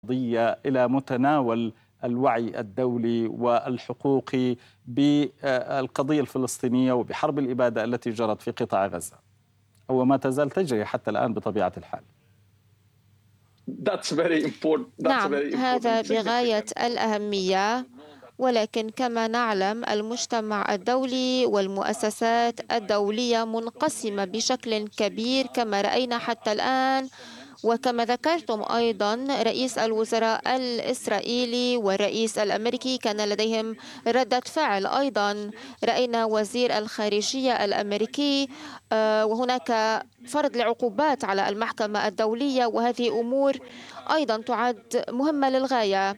قضية إلى متناول الوعي الدولي والحقوقي بالقضية الفلسطينية وبحرب الإبادة التي جرت في قطاع غزة، أو ما تزال تجري حتى الآن بطبيعة الحال. نعم، هذا بغاية الأهمية، ولكن كما نعلم المجتمع الدولي والمؤسسات الدولية منقسمة بشكل كبير كما رأينا حتى الآن. وكما ذكرتم أيضا رئيس الوزراء الإسرائيلي والرئيس الأمريكي كان لديهم ردة فعل. أيضا رأينا وزير الخارجية الأمريكي وهناك فرض العقوبات على المحكمة الدولية، وهذه أمور أيضا تعد مهمة للغاية.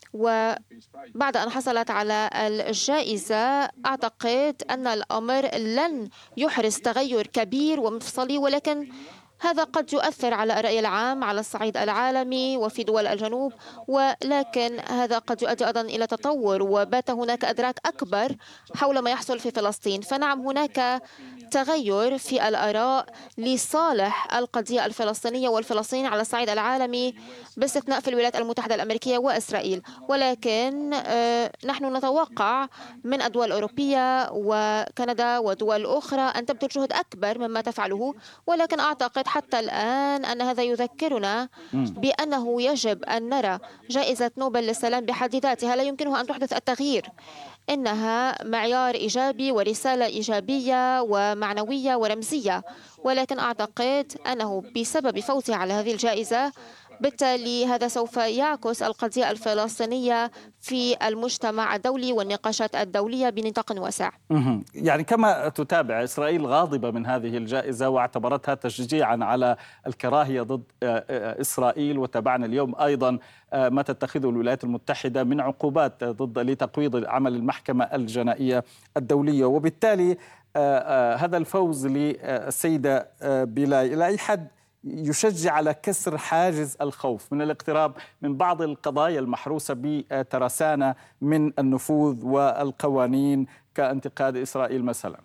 وبعد أن حصلت على الجائزة أعتقد أن الأمر لن يحرز تغير كبير ومفصلي، ولكن هذا قد يؤثر على الرأي العام على الصعيد العالمي وفي دول الجنوب، ولكن هذا قد يؤدي أيضا إلى تطور وبات هناك إدراك أكبر حول ما يحصل في فلسطين. فنعم، هناك تغير في الآراء لصالح القضية الفلسطينية والفلسطينيين على الصعيد العالمي باستثناء في الولايات المتحدة الأمريكية وإسرائيل. ولكن نحن نتوقع من الدول الأوروبية وكندا ودول أخرى أن تبذل جهد أكبر مما تفعله، ولكن أعتقد حتى الآن أن هذا يذكرنا بأنه يجب أن نرى جائزة نوبل للسلام بحد ذاتها لا يمكنها أن تحدث التغيير. إنها معيار إيجابي ورسالة إيجابية ومعنوية ورمزية، ولكن أعتقد أنه بسبب فوزها على هذه الجائزة بالتالي هذا سوف يعكس القضية الفلسطينية في المجتمع الدولي والنقاشات الدولية بنطاق واسع. يعني كما تتابع، إسرائيل غاضبة من هذه الجائزة واعتبرتها تشجيعا على الكراهية ضد إسرائيل، وتابعنا اليوم أيضا ما تتخذه الولايات المتحدة من عقوبات ضد لتقويض عمل المحكمة الجنائية الدولية. وبالتالي هذا الفوز للسيدة بيلاي إلى أي حد يشجع على كسر حاجز الخوف من الاقتراب من بعض القضايا المحروسة بترسانة من النفوذ والقوانين كانتقاد إسرائيل مثلا؟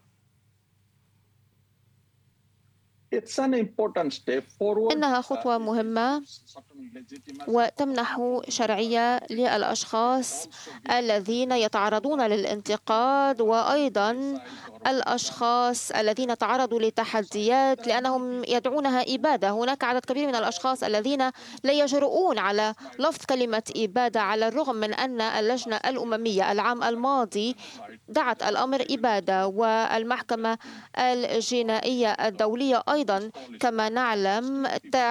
إنها خطوة مهمة وتمنح شرعية للأشخاص الذين يتعرضون للانتقاد، وأيضا الأشخاص الذين تعرضوا لتحديات لأنهم يدعونها إبادة. هناك عدد كبير من الأشخاص الذين لا يجرؤون على لفظ كلمة إبادة، على الرغم من أن اللجنة الأممية العام الماضي دعت الأمر إبادة، والمحكمة الجنائية الدولية أيضا كما نعلم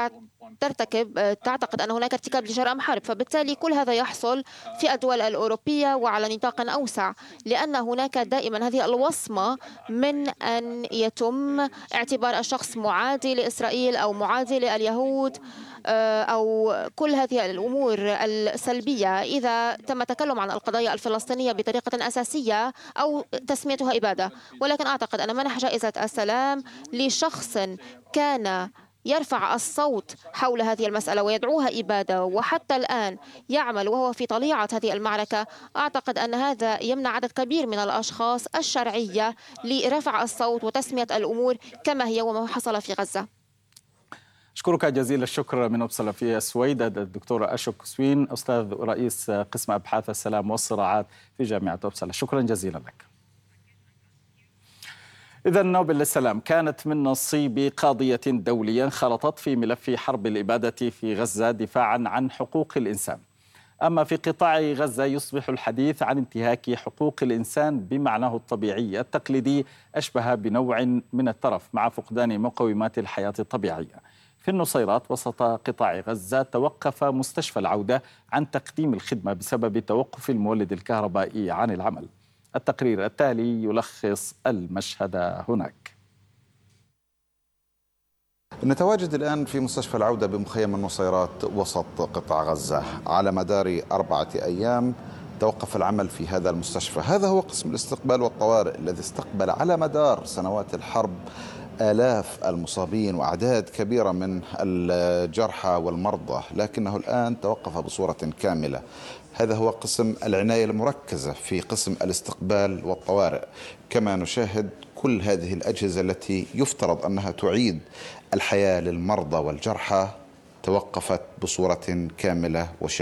تعتقد أن هناك ارتكاب لجرائم حرب. فبالتالي كل هذا يحصل في الدول الأوروبية وعلى نطاق أوسع، لأن هناك دائما هذه الوصمة من أن يتم اعتبار الشخص معادي لإسرائيل أو معادي لليهود أو كل هذه الأمور السلبية إذا تم التكلم عن القضايا الفلسطينية بطريقة أساسية أو تسميتها إبادة. ولكن أعتقد أن منح جائزة السلام لشخص كان يرفع الصوت حول هذه المسألة ويدعوها إبادة وحتى الآن يعمل وهو في طليعة هذه المعركة، أعتقد أن هذا يمنع عدد كبير من الأشخاص الشرعية لرفع الصوت وتسمية الأمور كما هي وما حصل في غزة. أشكرك جزيل الشكر من أبصلة في السويد الدكتورة أشوك سوين، أستاذ رئيس قسم أبحاث السلام والصراعات في جامعة أبصلة. شكرا جزيلا لك. إذا نوبل للسلام كانت من نصيب قاضية دولية خلطت في ملف حرب الإبادة في غزة دفاعا عن حقوق الإنسان. أما في قطاع غزة يصبح الحديث عن انتهاك حقوق الإنسان بمعناه الطبيعي التقليدي أشبه بنوع من الترف مع فقدان مقومات الحياة الطبيعية. في النصيرات وسط قطاع غزة توقف مستشفى العودة عن تقديم الخدمة بسبب توقف المولد الكهربائي عن العمل. التقرير التالي يلخص المشهد هناك. نتواجد الآن في مستشفى العودة بمخيم النصيرات وسط قطاع غزة. على مدار 4 أيام توقف العمل في هذا المستشفى. هذا هو قسم الاستقبال والطوارئ الذي استقبل على مدار سنوات الحرب آلاف المصابين وأعداد كبيرة من الجرحى والمرضى، لكنه الآن توقف بصورة كاملة. هذا هو قسم العناية المركزة في قسم الاستقبال والطوارئ. كما نشاهد كل هذه الأجهزة التي يفترض أنها تعيد الحياة للمرضى والجرحى توقفت بصورة كاملة وشاملة.